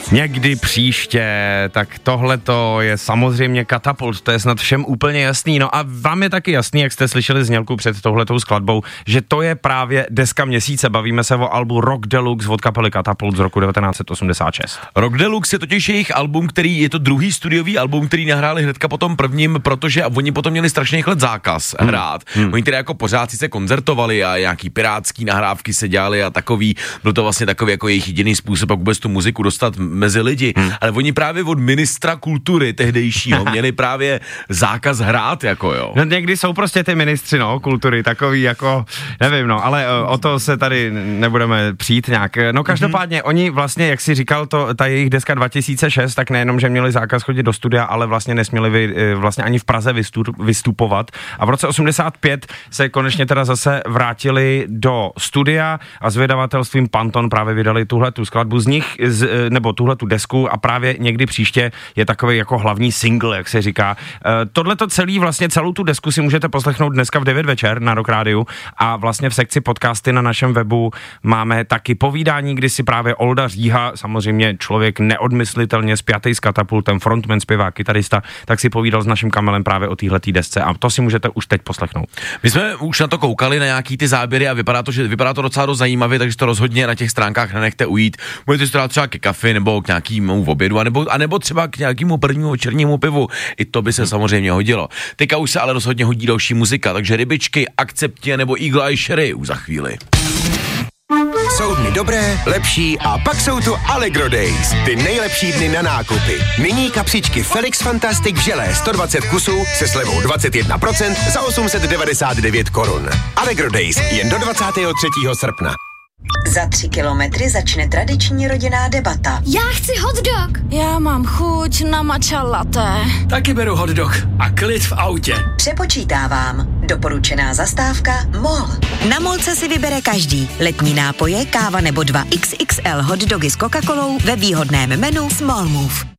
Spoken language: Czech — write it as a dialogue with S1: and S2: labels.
S1: Někdy příště, tak tohleto je samozřejmě Katapult, to je snad všem úplně jasný. No a vám je taky jasný, jak jste slyšeli znělku před touhletou skladbou, že to je právě deska měsíce. Bavíme se o albu Rock Deluxe od kapely Katapult z roku 1986.
S2: Rock Deluxe je totiž jejich album, který je to druhý studiový album, který nahráli hnedka po tom prvním, protože oni potom měli strašných let zákaz hrát. Oni teda jako pořád sice koncertovali a nějaký pirátský nahrávky se dělali a takový, byl to vlastně takový jako jejich jediný způsob, jak vůbec tu muziku dostat mezi lidi, ale oni právě od ministra kultury tehdejšího měli právě zákaz hrát, jako jo.
S1: No někdy jsou prostě ty ministři, no, kultury, takový jako, nevím, no, ale o to se tady nebudeme přijít nějak. No každopádně, oni vlastně, jak si říkal, ta jejich deska 2006, tak nejenom, že měli zákaz chodit do studia, ale vlastně nesměli vlastně ani v Praze vystupovat. A v roce 85 se konečně teda zase vrátili do studia a s vydavatelstvím Panton právě vydali tuhletu skladbu z nich, nebo tuhletu desku a právě někdy příště je takový jako hlavní single, jak se říká. Tohleto celou tu desku si můžete poslechnout dneska v 9 večer na Rock Rádiu a vlastně v sekci podcasty na našem webu máme taky povídání, kdy si právě Olda Říha, samozřejmě člověk neodmyslitelně spjatý s Katapultem, frontman, zpěvák, kytarista, tak si povídal s naším Kamelem právě o téhletý desce a to si můžete už teď poslechnout.
S2: My jsme už na to koukali, na nějaký ty záběry a vypadá to docela dost zajímavě, takže to rozhodně na těch stránkách nenechte ujít. Můžete si to dát třeba ke kafi nebo k nějakému obědu, anebo třeba k nějakému prvnímu večernímu pivu. I to by se samozřejmě hodilo. Teďka už se ale rozhodně hodí další muzika, takže Rybičky, Akceptě nebo Eagle Eye Cherry už za chvíli.
S3: Jsou dny dobré, lepší a pak jsou tu Allegro Days. Ty nejlepší dny na nákupy. Nyní kapsičky Felix Fantastic v želé 120 kusů se slevou 21% za 899 korun. Allegro Days jen do 23. srpna.
S4: Za 3 kilometry začne tradiční rodinná debata.
S5: Já chci hot dog. Já mám chuť na matcha latte.
S6: Taky beru hot dog a klid v autě.
S4: Přepočítávám. Doporučená zastávka MOL. Na MOLce si vybere každý. Letní nápoje, káva nebo 2 XXL hot dogy s Coca-Colou ve výhodném menu Small Move.